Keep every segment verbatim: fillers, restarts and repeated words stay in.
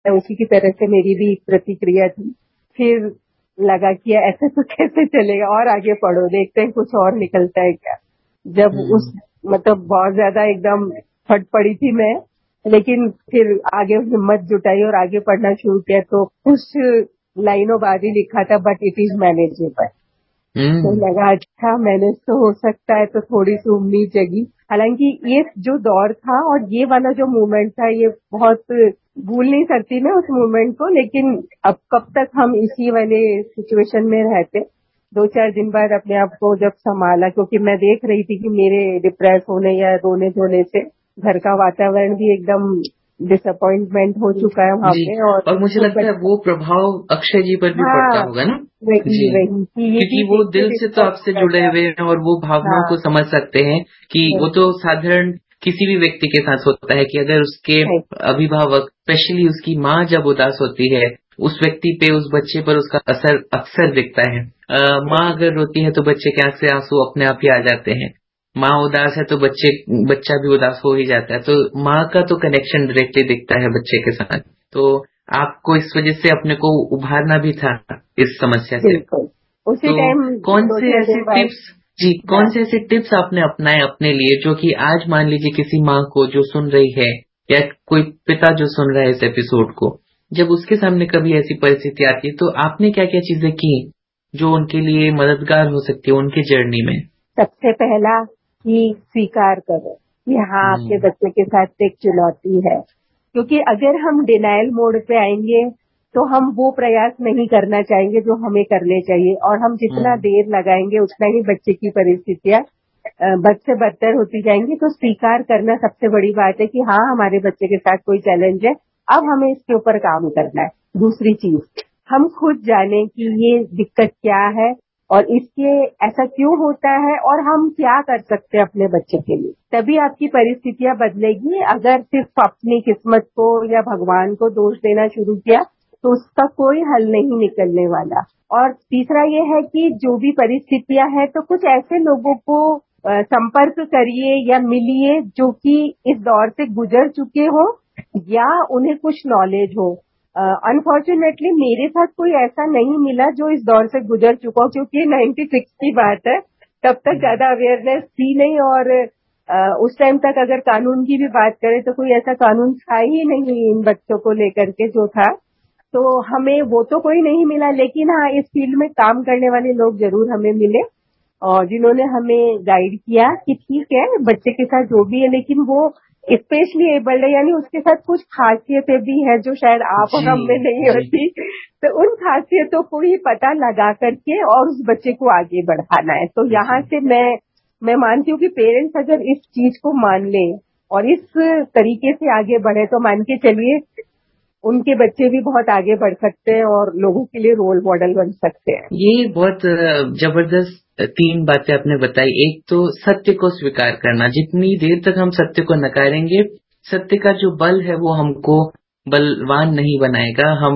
उसी की तरह से मेरी भी प्रतिक्रिया थी। फिर लगा कि ऐसे तो कैसे चलेगा, और आगे पढ़ो, देखते हैं कुछ और निकलता है क्या। जब उस मतलब बहुत ज्यादा एकदम फट पड़ी थी मैं, लेकिन फिर आगे हिम्मत जुटाई और आगे पढ़ना शुरू किया, तो कुछ लाइनों बाद ही लिखा था, बट इट इज मैनेजेबल। तो लगा अच्छा मैनेज तो हो सकता है, तो थोड़ी सी उम्मीद जगी। हालांकि ये जो दौर था और ये वाला जो मूवमेंट था, ये बहुत भूल नहीं सकती मैं उस मूवमेंट को। लेकिन अब कब तक हम इसी वाले सिचुएशन में रहते। दो चार दिन बाद अपने आप को जब संभाला, क्योंकि मैं देख रही थी कि मेरे डिप्रेस होने या रोने धोने से घर का वातावरण भी एकदम डिसअपॉइंटमेंट हो चुका है वहाँ पे। और, और मुझे लगता है वो प्रभाव अक्षय जी पर भी हाँ, पड़ता होगा ना। वही जी, वही क्योंकि वो दिल से तो आपसे जुड़े हुए हैं और वो भावनाओं को समझ सकते हैं कि वो तो साधारण किसी भी व्यक्ति के साथ होता है कि अगर उसके अभिभावक, स्पेशली उसकी माँ जब उदास होती है, उस व्यक्ति पे, उस बच्चे पर उसका असर अक्सर दिखता है। माँ अगर रोती है तो बच्चे के आंख से आंसू अपने आप ही आ जाते हैं। माँ उदास है तो बच्चे बच्चा भी उदास हो ही जाता है। तो माँ का तो कनेक्शन डायरेक्टली दिखता है बच्चे के साथ। तो आपको इस वजह से अपने को उभारना भी था इस समस्या से। उसी तो टाइम कौन से ऐसे टिप्स जी कौन से ऐसे टिप्स आपने अपनाए अपने लिए, जो कि आज मान लीजिए किसी माँ को जो सुन रही है या कोई पिता जो सुन रहा है इस एपिसोड को, जब उसके सामने कभी ऐसी परिस्थिति आती है, तो आपने क्या क्या चीजें की जो उनके लिए मददगार हो सकती है उनकी जर्नी में? सबसे पहला कि स्वीकार करो कि हाँ आपके बच्चे के साथ एक चुनौती है। क्योंकि अगर हम डिनायल मोड पे आएंगे तो हम वो प्रयास नहीं करना चाहेंगे जो हमें करने चाहिए, और हम जितना देर लगाएंगे उतना ही बच्चे की परिस्थितियां बद से बदतर होती जाएंगी। तो स्वीकार करना सबसे बड़ी बात है कि हाँ हमारे बच्चे के साथ कोई चैलेंज है, अब हमें इसके ऊपर काम करना है। दूसरी चीज, हम खुद जाने कि ये दिक्कत क्या है और इसके ऐसा क्यों होता है और हम क्या कर सकते हैं अपने बच्चे के लिए। तभी आपकी परिस्थितियां बदलेगी। अगर सिर्फ अपनी किस्मत को या भगवान को दोष देना शुरू किया तो उसका कोई हल नहीं निकलने वाला। और तीसरा ये है कि जो भी परिस्थितियां हैं तो कुछ ऐसे लोगों को संपर्क करिए या मिलिए जो कि इस दौर से गुजर चुके हो या उन्हें कुछ नॉलेज हो। अनफॉर्चुनेटली uh, मेरे साथ कोई ऐसा नहीं मिला जो इस दौर से गुजर चुका हो, क्योंकि नाइन्टी सिक्स की बात है, तब तक ज्यादा अवेयरनेस थी नहीं। और uh, उस टाइम तक अगर कानून की भी बात करें तो कोई ऐसा कानून था ही नहीं इन बच्चों को लेकर के जो था। तो हमें वो तो कोई नहीं मिला, लेकिन हाँ इस फील्ड में काम करने वाले लोग जरूर हमें मिले और जिन्होंने हमें गाइड किया कि ठीक है बच्चे के साथ जो भी है, लेकिन वो स्पेशली एबल्ड है, यानी उसके साथ कुछ खासियतें भी हैं जो शायद आप और हम में नहीं होती। तो उन खासियतों को ही पता लगा करके और उस बच्चे को आगे बढ़ाना है। तो यहाँ से मैं मैं मानती हूँ कि पेरेंट्स अगर इस चीज को मान लें और इस तरीके से आगे बढ़े तो मान के चलिए उनके बच्चे भी बहुत आगे बढ़ सकते हैं और लोगों के लिए रोल मॉडल बन सकते हैं। ये बहुत जबरदस्त तीन बातें आपने बताई। एक तो सत्य को स्वीकार करना, जितनी देर तक हम सत्य को नकारेंगे, सत्य का जो बल है वो हमको बलवान नहीं बनाएगा। हम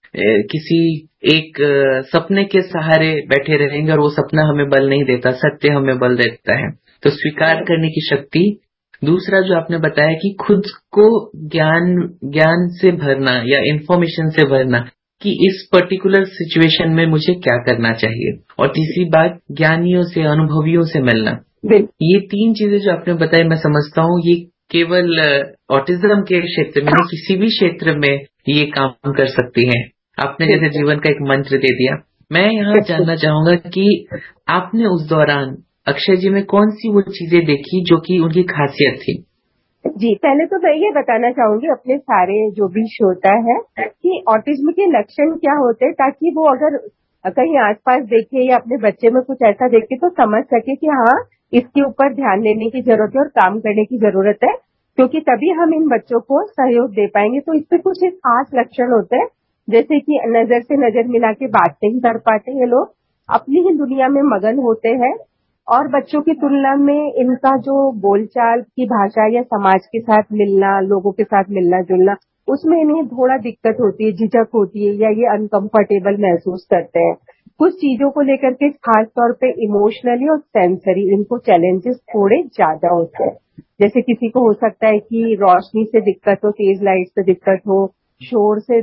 किसी एक सपने के सहारे बैठे रहेंगे और वो सपना हमें बल नहीं देता, सत्य हमें बल देता है। तो स्वीकार करने की शक्ति। दूसरा जो आपने बताया कि खुद को ज्ञान ज्ञान से भरना या इंफॉर्मेशन से भरना कि इस पर्टिकुलर सिचुएशन में मुझे क्या करना चाहिए। और तीसरी बात, ज्ञानियों से, अनुभवियों से मिलना। ये तीन चीजें जो आपने बताई, मैं समझता हूँ ये केवल ऑटिज्म के क्षेत्र में नहीं, किसी भी क्षेत्र में ये काम कर सकती हैं। आपने जैसे जीवन का एक मंत्र दे दिया। मैं यहाँ जानना चाहूंगा कि आपने उस दौरान अक्षय जी में कौन सी वो चीजें देखी जो कि उनकी खासियत थी? जी, पहले तो मैं ये बताना चाहूंगी अपने सारे जो भी श्रोता है कि ऑटिज्म के लक्षण क्या होते हैं, ताकि वो अगर कहीं आसपास देखे या अपने बच्चे में कुछ ऐसा देखे तो समझ सके कि हाँ इसके ऊपर ध्यान देने की जरूरत है और काम करने की जरूरत है, क्योंकि तभी हम इन बच्चों को सहयोग दे पाएंगे। तो इससे कुछ एक खास लक्षण होते हैं, जैसे कि नजर से नजर मिला के बात नहीं कर पाते ये लोग, अपनी ही दुनिया में मगन होते हैं और बच्चों की तुलना में इनका जो बोलचाल की भाषा या समाज के साथ मिलना, लोगों के साथ मिलना जुलना, उसमें इन्हें थोड़ा दिक्कत होती है, झिझक होती है या ये अनकंफर्टेबल महसूस करते हैं। कुछ चीजों को लेकर के खास तौर पे इमोशनली और सेंसरी इनको चैलेंजेस थोड़े ज्यादा होते हैं। जैसे किसी को हो सकता है कि रोशनी से दिक्कत हो, तेज लाइट से दिक्कत हो, शोर से